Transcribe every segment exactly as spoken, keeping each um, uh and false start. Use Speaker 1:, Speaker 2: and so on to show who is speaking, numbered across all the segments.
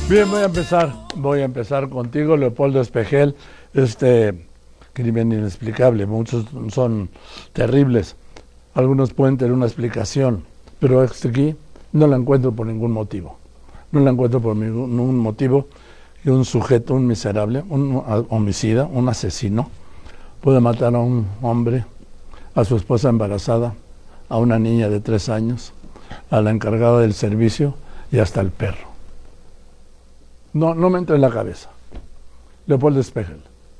Speaker 1: Bien, voy a empezar, voy a empezar contigo, Leopoldo Espejel. Este crimen inexplicable, muchos son terribles, algunos pueden tener una explicación, pero este aquí no la encuentro por ningún motivo. No la encuentro por ningún motivo que un sujeto, un miserable, un homicida, un asesino, pueda matar a un hombre, a su esposa embarazada, a una niña de tres años, a la encargada del servicio y hasta al perro. No, no me entra en la cabeza. Leopoldo Espejel.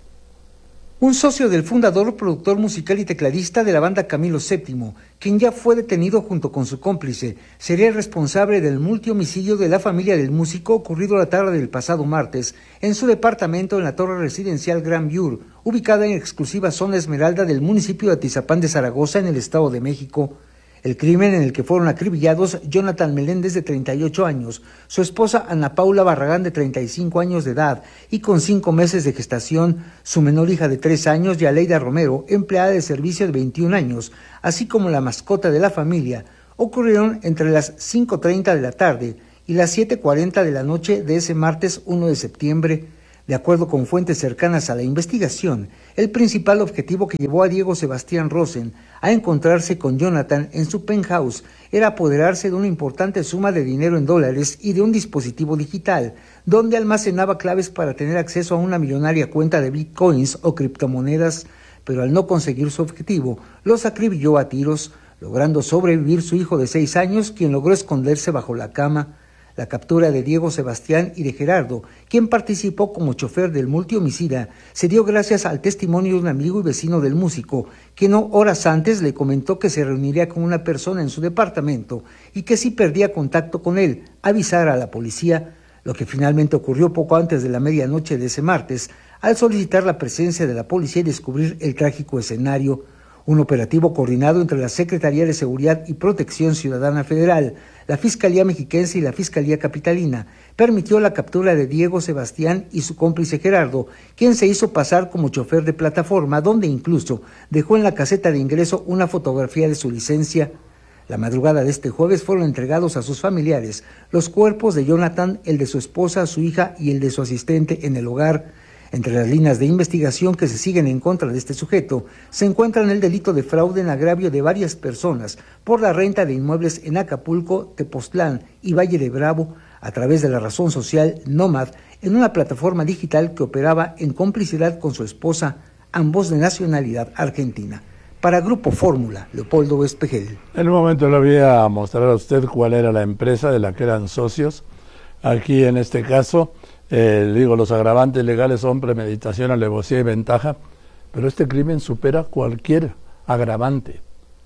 Speaker 2: Un socio del fundador, productor musical y tecladista de la banda Camilo séptimo, quien ya fue detenido junto con su cómplice, sería el responsable del multihomicidio de la familia del músico ocurrido la tarde del pasado martes en su departamento en la torre residencial Gran Viur, ubicada en exclusiva zona Esmeralda del municipio de Atizapán de Zaragoza, en el Estado de México. El crimen en el que fueron acribillados Jonathan Meléndez, de treinta y ocho años, su esposa Ana Paula Barragán, de treinta y cinco años de edad y con cinco meses de gestación, su menor hija de tres años, Yaleida Romero, empleada de servicio de veintiún años, así como la mascota de la familia, ocurrieron entre las cinco treinta de la tarde y las siete cuarenta de la noche de ese martes uno de septiembre. De acuerdo con fuentes cercanas a la investigación, el principal objetivo que llevó a Diego Sebastián Rosen a encontrarse con Jonathan en su penthouse era apoderarse de una importante suma de dinero en dólares y de un dispositivo digital, donde almacenaba claves para tener acceso a una millonaria cuenta de bitcoins o criptomonedas, pero al no conseguir su objetivo, los acribilló a tiros, logrando sobrevivir su hijo de seis años, quien logró esconderse bajo la cama. La captura de Diego Sebastián y de Gerardo, quien participó como chofer del multihomicida, se dio gracias al testimonio de un amigo y vecino del músico, quien horas antes le comentó que se reuniría con una persona en su departamento y que si perdía contacto con él, avisara a la policía, lo que finalmente ocurrió poco antes de la medianoche de ese martes, al solicitar la presencia de la policía y descubrir el trágico escenario. Un operativo coordinado entre la Secretaría de Seguridad y Protección Ciudadana Federal, la Fiscalía Mexiquense y la Fiscalía Capitalina permitió la captura de Diego Sebastián y su cómplice Gerardo, quien se hizo pasar como chofer de plataforma, donde incluso dejó en la caseta de ingreso una fotografía de su licencia. La madrugada de este jueves fueron entregados a sus familiares los cuerpos de Jonathan, el de su esposa, su hija y el de su asistente en el hogar. Entre las líneas de investigación que se siguen en contra de este sujeto, se encuentran el delito de fraude en agravio de varias personas por la renta de inmuebles en Acapulco, Tepoztlán y Valle de Bravo, a través de la razón social Nómad, en una plataforma digital que operaba en complicidad con su esposa, ambos de nacionalidad argentina. Para Grupo Fórmula, Leopoldo Espejel.
Speaker 1: En un momento le voy a mostrar a usted cuál era la empresa de la que eran socios. Aquí en este caso, eh, digo, los agravantes legales son premeditación, alevosía y ventaja, pero este crimen supera cualquier agravante.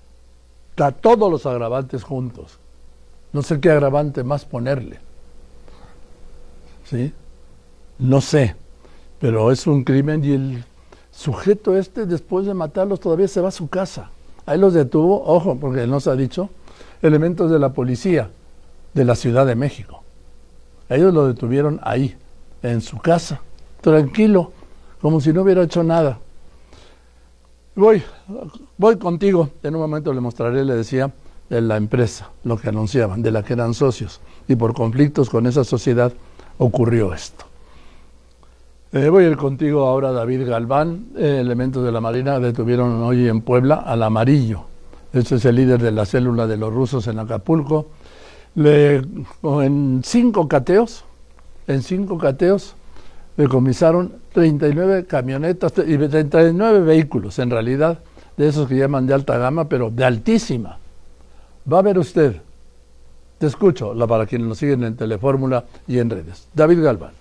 Speaker 1: Está todos los agravantes juntos. No sé qué agravante más ponerle. ¿Sí? No sé, pero es un crimen y el sujeto este, después de matarlos, todavía se va a su casa. Ahí los detuvo, ojo, porque nos ha dicho, elementos de la policía de la Ciudad de México. Ellos lo detuvieron ahí, en su casa, tranquilo, como si no hubiera hecho nada. Voy, voy contigo, en un momento le mostraré, le decía, de la empresa, lo que anunciaban, de la que eran socios, y por conflictos con esa sociedad ocurrió esto. Eh, voy a ir contigo ahora, David Galván. Eh, elementos de la Marina detuvieron hoy en Puebla al Amarillo. Este es el líder de la célula de los rusos en Acapulco. Le, en cinco cateos, en cinco cateos, decomisaron treinta y nueve camionetas y treinta y nueve vehículos, en realidad, de esos que llaman de alta gama, pero de altísima. Va a ver usted, te escucho, la, para quienes nos siguen en Telefórmula y en redes. David Galván.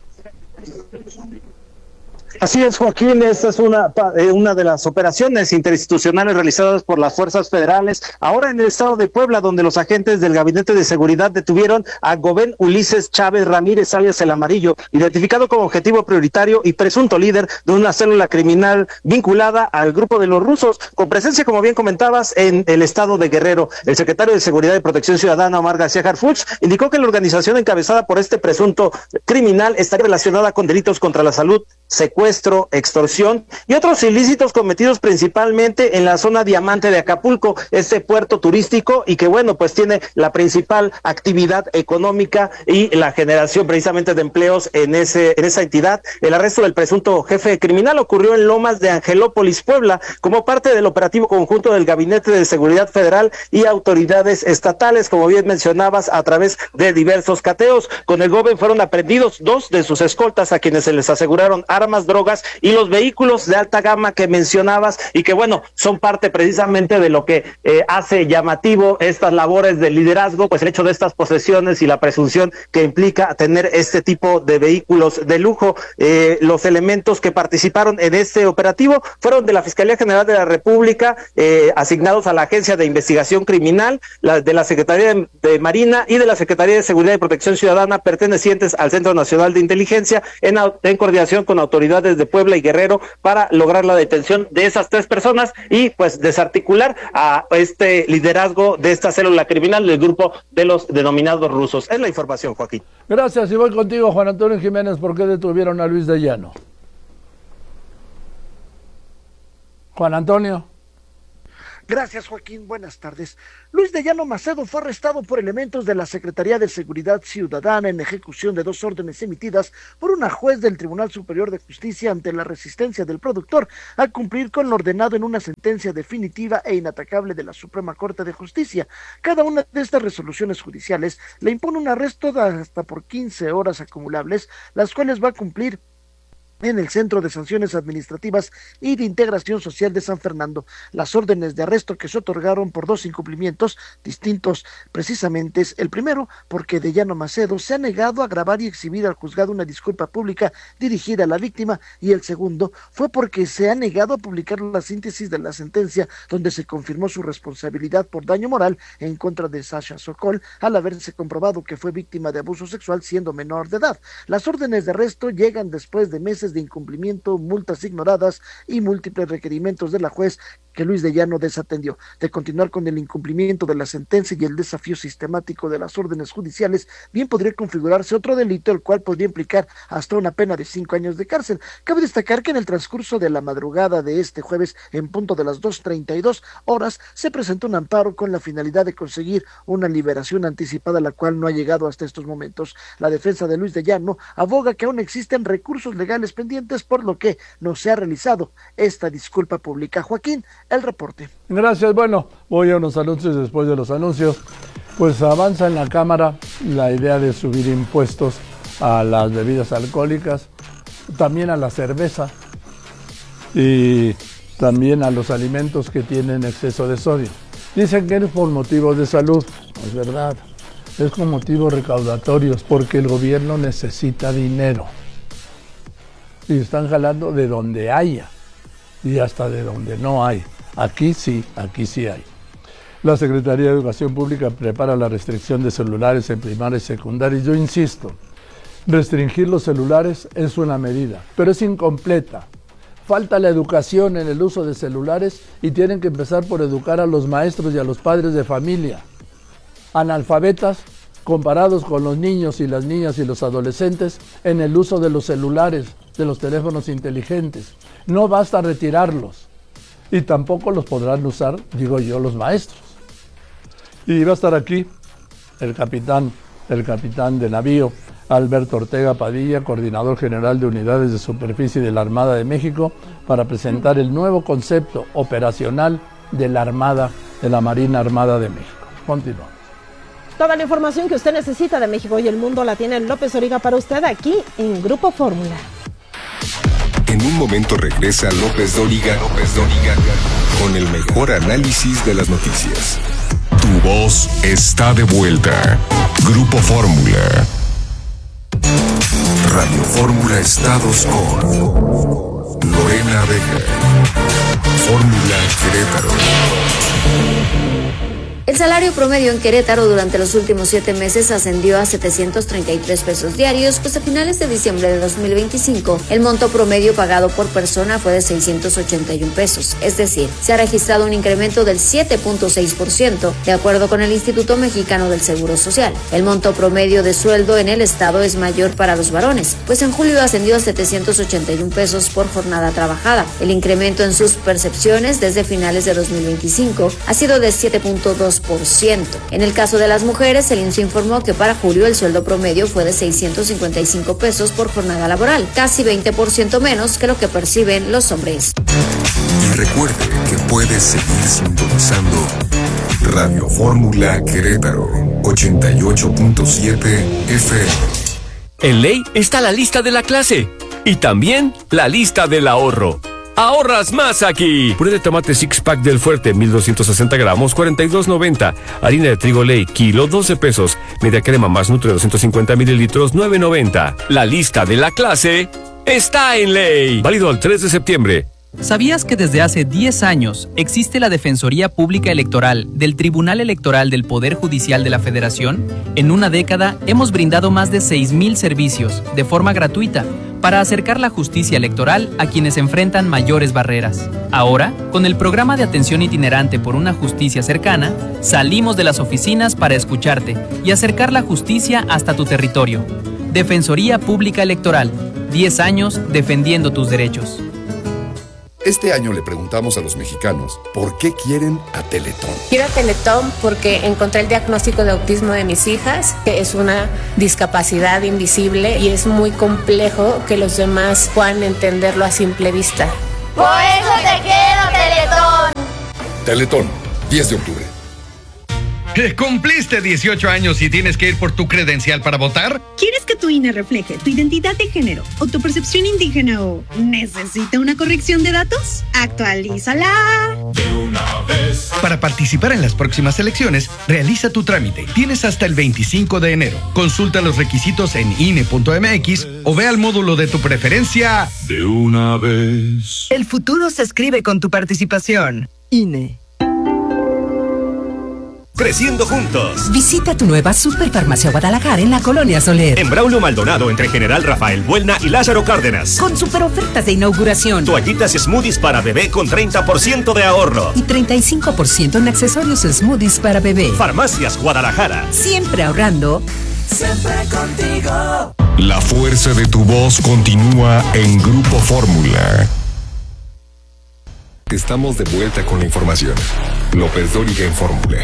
Speaker 3: Así es, Joaquín, esta es una, una de las operaciones interinstitucionales realizadas por las fuerzas federales, ahora en el estado de Puebla, donde los agentes del Gabinete de Seguridad detuvieron a Gobén Ulises Chávez Ramírez, alias El Amarillo, identificado como objetivo prioritario y presunto líder de una célula criminal vinculada al grupo de los rusos, con presencia, como bien comentabas, en el estado de Guerrero. El secretario de Seguridad y Protección Ciudadana, Omar García Harfuch, indicó que la organización encabezada por este presunto criminal está relacionada con delitos contra la salud secuestro, extorsión y otros ilícitos cometidos principalmente en la zona Diamante de Acapulco, este puerto turístico y que bueno, pues tiene la principal actividad económica y la generación precisamente de empleos en ese en esa entidad. El arresto del presunto jefe criminal ocurrió en Lomas de Angelópolis, Puebla, como parte del operativo conjunto del Gabinete de Seguridad Federal y autoridades estatales, como bien mencionabas, a través de diversos cateos. Con el joven fueron aprendidos dos de sus escoltas a quienes se les aseguraron armas, drogas y los vehículos de alta gama que mencionabas y que bueno, son parte precisamente de lo que eh, hace llamativo estas labores de liderazgo, pues el hecho de estas posesiones y la presunción que implica tener este tipo de vehículos de lujo. Eh, los elementos que participaron en este operativo fueron de la Fiscalía General de la República, eh, asignados a la Agencia de Investigación Criminal, la, de la Secretaría de, de Marina y de la Secretaría de Seguridad y Protección Ciudadana, pertenecientes al Centro Nacional de Inteligencia, en, en coordinación con autoridades de Puebla y Guerrero para lograr la detención de esas tres personas y pues desarticular a este liderazgo de esta célula criminal del grupo de los denominados rusos. Es la información, Joaquín.
Speaker 1: Gracias, y voy contigo, Juan Antonio Jiménez. ¿Por qué detuvieron a Luis de Llano? Juan Antonio.
Speaker 4: Gracias, Joaquín. Buenas tardes. Luis de Llano Macedo fue arrestado por elementos de la Secretaría de Seguridad Ciudadana en ejecución de dos órdenes emitidas por una juez del Tribunal Superior de Justicia ante la resistencia del productor a cumplir con lo ordenado en una sentencia definitiva e inatacable de la Suprema Corte de Justicia. Cada una de estas resoluciones judiciales le impone un arresto de hasta por quince horas acumulables, las cuales va a cumplir en el Centro de Sanciones Administrativas y de Integración Social de San Fernando. Las órdenes de arresto que se otorgaron por dos incumplimientos distintos precisamente es el primero, porque de Llano Macedo se ha negado a grabar y exhibir al juzgado una disculpa pública dirigida a la víctima, y el segundo fue porque se ha negado a publicar la síntesis de la sentencia donde se confirmó su responsabilidad por daño moral en contra de Sasha Sokol al haberse comprobado que fue víctima de abuso sexual siendo menor de edad. Las órdenes de arresto llegan después de meses de incumplimiento, multas ignoradas y múltiples requerimientos de la juez que Luis de Llano desatendió. De continuar con el incumplimiento de la sentencia y el desafío sistemático de las órdenes judiciales, bien podría configurarse otro delito, el cual podría implicar hasta una pena de cinco años de cárcel. Cabe destacar que en el transcurso de la madrugada de este jueves, en punto de las dos treinta y dos horas, se presentó un amparo con la finalidad de conseguir una liberación anticipada, la cual no ha llegado hasta estos momentos. La defensa de Luis de Llano aboga que aún existen recursos legales pendientes, por lo que no se ha realizado esta disculpa pública. Joaquín, el reporte.
Speaker 1: Gracias. Bueno, voy a unos anuncios. Después de los anuncios, pues avanza en la Cámara la idea de subir impuestos a las bebidas alcohólicas, también a la cerveza y también a los alimentos que tienen exceso de sodio. Dicen que es por motivos de salud. No es verdad. Es con motivos recaudatorios, porque el gobierno necesita dinero. Y están jalando de donde haya y hasta de donde no hay. Aquí sí, aquí sí hay. La Secretaría de Educación Pública prepara la restricción de celulares en primaria y secundaria. Yo insisto, restringir los celulares es una medida, pero es incompleta. Falta la educación en el uso de celulares y tienen que empezar por educar a los maestros y a los padres de familia. Analfabetas comparados con los niños y las niñas y los adolescentes en el uso de los celulares, de los teléfonos inteligentes. No basta retirarlos y tampoco los podrán usar, digo yo, los maestros. Y va a estar aquí el capitán, el capitán de navío, Alberto Ortega Padilla, coordinador general de unidades de superficie de la Armada de México, para presentar el nuevo concepto operacional de la Armada, de la Marina Armada de México. Continuamos.
Speaker 5: Toda la información que usted necesita de México y el mundo la tiene López Origa para usted aquí en Grupo Fórmula.
Speaker 6: En un momento regresa López Dóriga, López Dóriga, con el mejor análisis de las noticias. Tu voz está de vuelta. Grupo Fórmula. Radio Fórmula Estados con Lorena Vega. Fórmula Querétaro.
Speaker 7: El salario promedio en Querétaro durante los últimos siete meses ascendió a setecientos treinta y tres pesos diarios, pues a finales de diciembre de dos mil veinticinco el monto promedio pagado por persona fue de seiscientos ochenta y un pesos, es decir, se ha registrado un incremento del siete punto seis por ciento, de acuerdo con el Instituto Mexicano del Seguro Social. El monto promedio de sueldo en el estado es mayor para los varones, pues en julio ascendió a setecientos ochenta y un pesos por jornada trabajada. El incremento en sus percepciones desde finales de dos mil veinticinco ha sido de siete punto dos por ciento. En el caso de las mujeres, el I M S S informó que para julio el sueldo promedio fue de seiscientos cincuenta y cinco pesos por jornada laboral, casi veinte por ciento menos que lo que perciben los hombres.
Speaker 6: Y recuerde que puedes seguir sintonizando Radio Fórmula Querétaro ochenta y ocho punto siete F M.
Speaker 8: En Ley está la lista de la clase y también la lista del ahorro. ¡Ahorras más aquí! Puré de tomate six pack del Fuerte, mil doscientos sesenta gramos, cuarenta y dos noventa. Harina de trigo Ley, kilo, doce pesos. Media crema más Nutre, doscientos cincuenta mililitros, nueve noventa. La lista de la clase está en Ley. Válido al tres de septiembre.
Speaker 9: ¿Sabías que desde hace diez años existe la Defensoría Pública Electoral del Tribunal Electoral del Poder Judicial de la Federación? En una década hemos brindado más de seis mil servicios de forma gratuita para acercar la justicia electoral a quienes enfrentan mayores barreras. Ahora, con el programa de atención itinerante por una justicia cercana, salimos de las oficinas para escucharte y acercar la justicia hasta tu territorio. Defensoría Pública Electoral, diez años defendiendo tus derechos.
Speaker 10: Este año le preguntamos a los mexicanos por qué quieren a Teletón.
Speaker 11: Quiero a Teletón porque encontré el diagnóstico de autismo de mis hijas, que es una discapacidad invisible y es muy complejo que los demás puedan entenderlo a simple vista.
Speaker 12: Por eso te quiero, Teletón.
Speaker 10: Teletón, diez de octubre.
Speaker 13: ¿Cumpliste dieciocho años y tienes que ir por tu credencial para votar?
Speaker 14: ¿Quieres que tu I N E refleje tu identidad de género o tu percepción indígena o necesita una corrección de datos? ¡Actualízala!
Speaker 13: De una vez. Para participar en las próximas elecciones, realiza tu trámite. Tienes hasta el veinticinco de enero. Consulta los requisitos en I N E punto M X o ve al módulo de tu preferencia. De una vez.
Speaker 15: El futuro se escribe con tu participación. I N E.
Speaker 16: Creciendo juntos.
Speaker 17: Visita tu nueva Superfarmacia Guadalajara en la Colonia Soler.
Speaker 16: En Braulio Maldonado, entre General Rafael Buelna y Lázaro Cárdenas.
Speaker 17: Con super ofertas de inauguración.
Speaker 16: Toallitas Smoothies para bebé con treinta por ciento de ahorro.
Speaker 17: Y treinta y cinco por ciento en accesorios Smoothies para bebé.
Speaker 16: Farmacias Guadalajara.
Speaker 17: Siempre ahorrando.
Speaker 18: Siempre contigo.
Speaker 6: La fuerza de tu voz continúa en Grupo Fórmula. Estamos de vuelta con la información. López Dóriga en Fórmula.